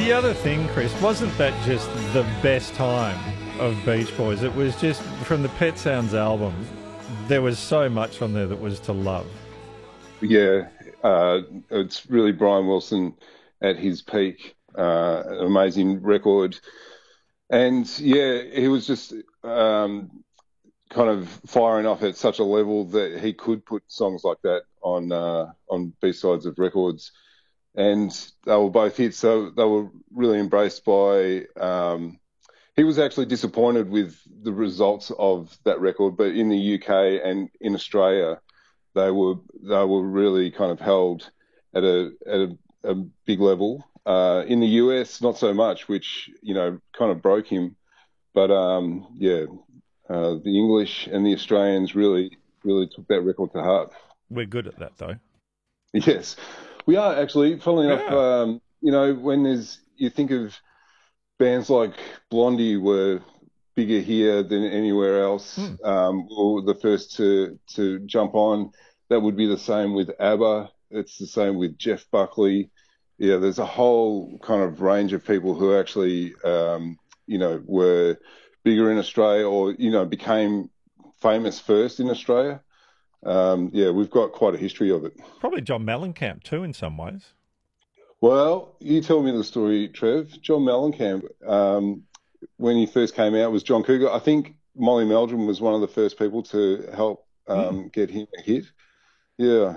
the other thing, Chris, wasn't that just the best time of Beach Boys? It was just, from the Pet Sounds album, there was so much on there that was to love. Yeah, it's really Brian Wilson at his peak. An amazing record. And yeah, he was just kind of firing off at such a level that he could put songs like that on B-sides of records. And they were both hits, so they were really embraced by... he was actually disappointed with the results of that record, but in the UK and in Australia, they were really kind of held at a big level. In the US, not so much, which, you know, kind of broke him. But the English and the Australians really took that record to heart. We're good at that, though. Yes, we are actually. Funnily enough, you know, when you think of bands like Blondie were bigger here than anywhere else, or the first to jump on. That would be the same with ABBA. It's the same with Jeff Buckley. Yeah, there's a whole kind of range of people who actually, you know, were bigger in Australia or, you know, became famous first in Australia. Yeah, we've got quite a history of it. Probably John Mellencamp too, in some ways. Well, you tell me the story, Trev. John Mellencamp, when he first came out, was John Cougar. I think Molly Meldrum was one of the first people to help get him a hit. Yeah.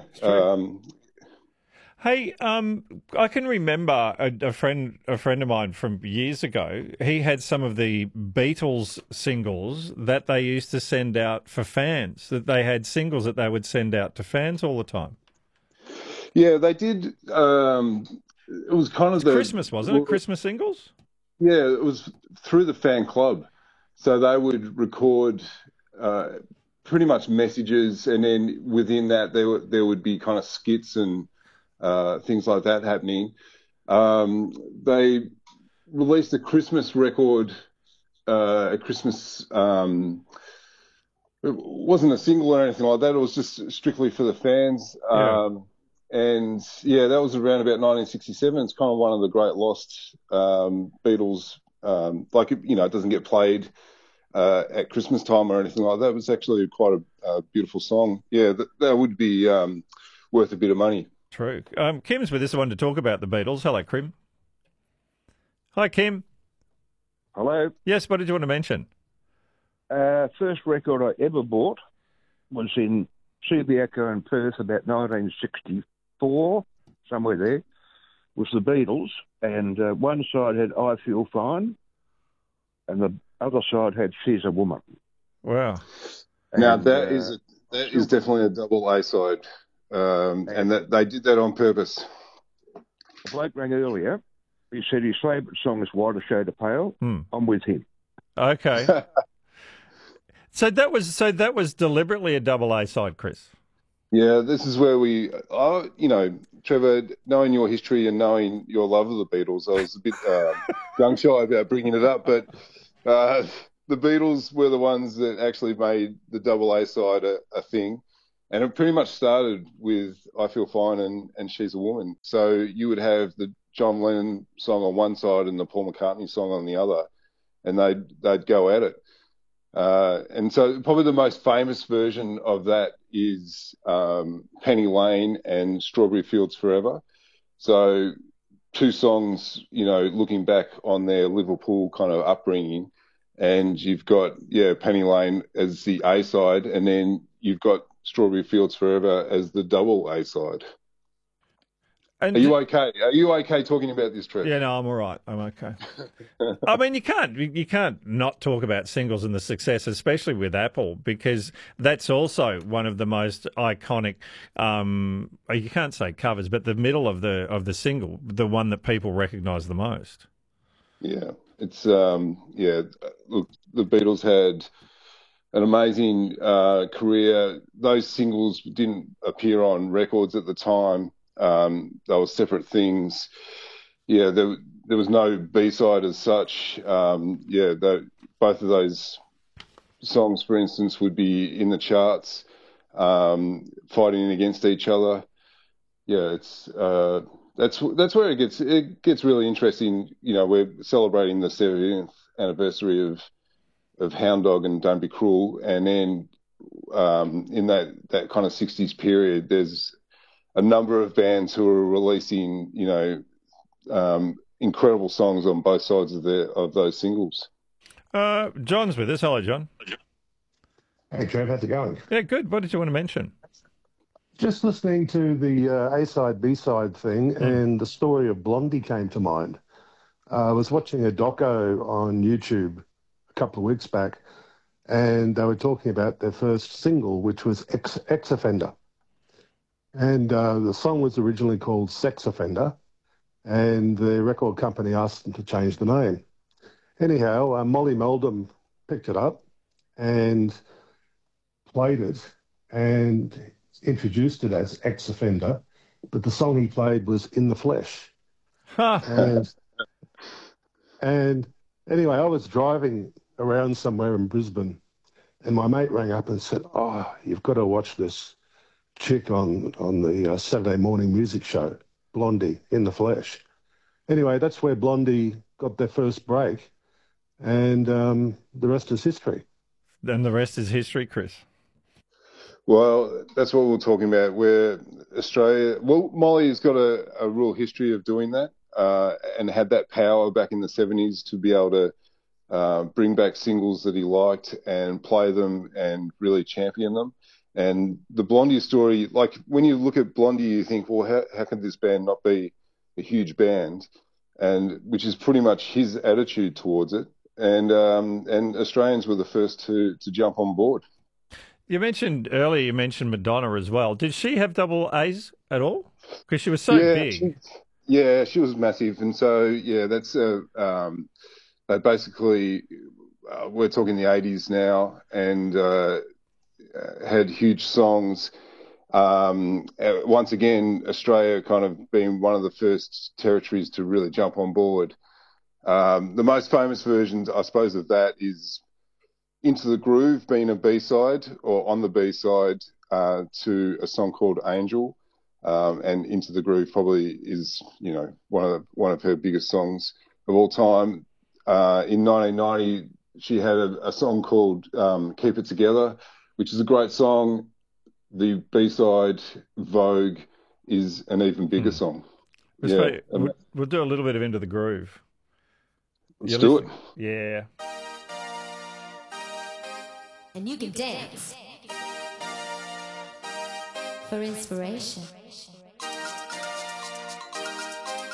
Hey, I can remember a friend of mine from years ago. He had some of the Beatles singles that they used to send out for fans. That they had singles that they would send out to fans all the time. Yeah, they did. It was kind of Christmas, wasn't it? Christmas singles. Yeah, it was through the fan club. So they would record pretty much messages, and then within that there would be kind of skits and things like that happening. They released a Christmas record, a Christmas. It wasn't a single or anything like that. It was just strictly for the fans. And yeah, that was around about 1967. It's kind of one of the great lost Beatles. Like, you know, it doesn't get played at Christmas time or anything like that. It was actually quite a beautiful song. Yeah, that would be worth a bit of money. True. Kim's with us, one to talk about the Beatles. Hello, Kim. Hi, Kim. Hello. Yes, what did you want to mention? First record I ever bought was in Subiaco in Perth about 1964, somewhere there, was the Beatles. And one side had I Feel Fine, and the other side had She's a Woman. Wow. Now, that is definitely a double A side. And that they did that on purpose. A bloke rang earlier. He said his favourite song is Whiter Shade of Pale. I'm with him. Okay. So that was deliberately a double A side, Chris. Yeah, this is where you know, Trevor, knowing your history and knowing your love of the Beatles, I was a bit gun shy about bringing it up, but the Beatles were the ones that actually made the double A side a thing. And it pretty much started with I Feel Fine and She's a Woman. So you would have the John Lennon song on one side and the Paul McCartney song on the other, and they'd go at it. And so probably the most famous version of that is Penny Lane and Strawberry Fields Forever. So two songs, you know, looking back on their Liverpool kind of upbringing, and you've got, Penny Lane as the A side, and then you've got Strawberry Fields Forever as the double A side. And are you okay? Are you okay talking about this, Trevor? Yeah, no, I'm all right. I'm okay. I mean, you can't not talk about singles and the success, especially with Apple, because that's also one of the most iconic. You can't say covers, but the middle of the single, the one that people recognise the most. Yeah, it's Look, the Beatles had an amazing career. Those singles didn't appear on records at the time. They were separate things. Yeah, there was no B-side as such. Both of those songs, for instance, would be in the charts, fighting against each other. Yeah, it's that's where it gets really interesting. You know, we're celebrating the 70th anniversary of Hound Dog and Don't Be Cruel, and then in that kind of 60s period, there's a number of bands who are releasing, incredible songs on both sides of those singles. John's with us. Hello, John. Hey, Trev, how's it going? Yeah, good. What did you want to mention? Just listening to the A-side, B-side thing, and the story of Blondie came to mind. I was watching a doco on YouTube a couple of weeks back, and they were talking about their first single, which was Ex Offender. And the song was originally called Sex Offender, and the record company asked them to change the name. Anyhow, Molly Meldrum picked it up and played it and introduced it as Ex Offender, but the song he played was In the Flesh. And anyway, I was driving around somewhere in Brisbane, and my mate rang up and said, "Oh, you've got to watch this chick on the Saturday morning music show, Blondie, In the Flesh." Anyway, that's where Blondie got their first break, and the rest is history. And the rest is history, Chris. Well, that's what we're talking about. Where Australia, well, Molly's got a real history of doing that, and had that power back in the 70s to be able to bring back singles that he liked and play them and really champion them. And the Blondie story, like when you look at Blondie, you think, well, how can this band not be a huge band? And which is pretty much his attitude towards it. And Australians were the first to jump on board. You mentioned Madonna as well. Did she have double A's at all? Because she was so big. She was massive. And so, that's they basically, we're talking the 80s now, and had huge songs. Once again, Australia kind of being one of the first territories to really jump on board. The most famous version, I suppose, of that is Into the Groove being a B-side, or on the B-side to a song called Angel. And Into the Groove probably is, one of her biggest songs of all time. In 1990, she had a song called Keep It Together, which is a great song. The B-side, Vogue, is an even bigger song. We'll do a little bit of Into the Groove. Let's do it. Yeah. And you can dance for inspiration.